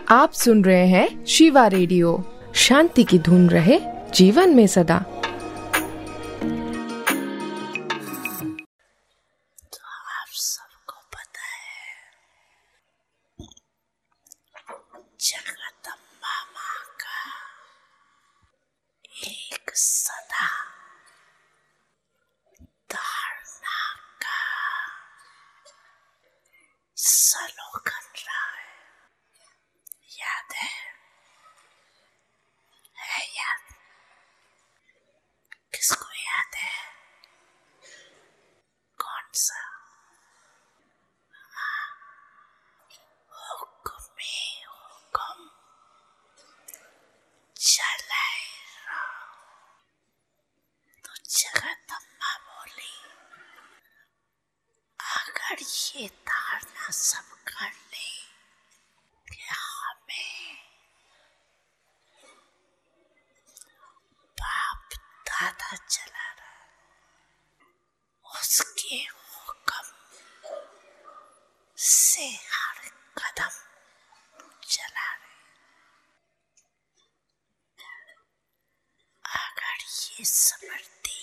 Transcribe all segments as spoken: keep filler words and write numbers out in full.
आप सुन रहे हैं शिवा रेडियो। शांति की धुन रहे जीवन में सदा। तो आप सबको पता है जगदम्बा माँ का एक सदा धारणा का स्लोगन रहा है। याद है है याद? किसको याद है? कौन सा? हुक्म में हुक्म चलाए रहो। तो जगदम्बा बोली, अगर ये धारणा सब कर ले कि हमें बाप दादा चला रहा, उसके हुक्म से हर कदम चला रहे, अगर ये स्मृति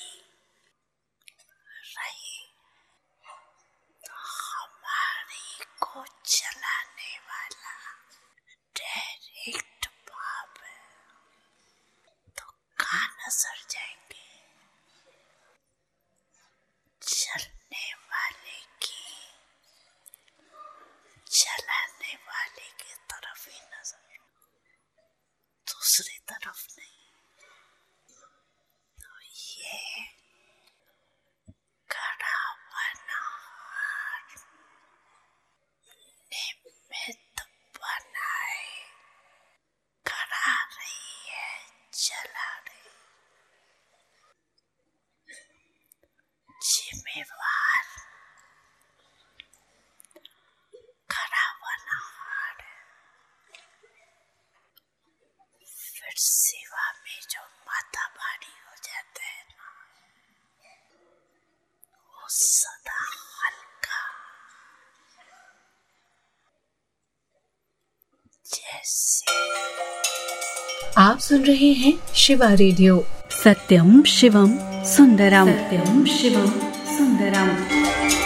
रही तो हमारी को चलाने वाला डायरेक्ट बाप है। तो कहाँ नजर जाएंगे? चलने वाले की चलाने वाले की तरफ ही नजर, दूसरी तरफ नहीं। तो ये खड़ा बनार निमित्त बनाए करा रही है, चला रही। जिम्मेवार खड़ा बनार। फिर सेवा में जो माथा भारी हो जाता है ना, वो सदा हल्का, जैसे। आप सुन रहे हैं शिवा रेडियो। सत्यम शिवम सुंदरम। सत्यम शिवम सुंदरम।